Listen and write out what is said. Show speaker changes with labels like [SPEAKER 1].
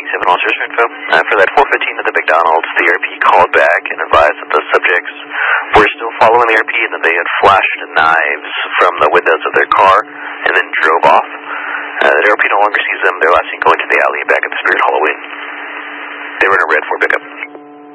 [SPEAKER 1] 7 officers info. For that 415 at the McDonald's, the ARP called back and advised that the subjects were still following the ARP and that they had flashed knives from the windows of their car and then drove off. The ARP no longer sees them. They're last seen going to the alley and back at the Spirit Halloween. They were in a red Ford pickup.